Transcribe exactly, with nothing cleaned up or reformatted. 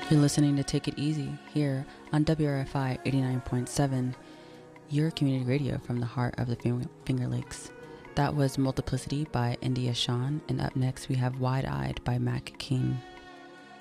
You're listening to Take It Easy here on W R F I eighty-nine point seven, your community radio from the heart of the Finger Lakes. That was Multiplicity by India Shawn, and up next we have Wide Eyed by Mac King.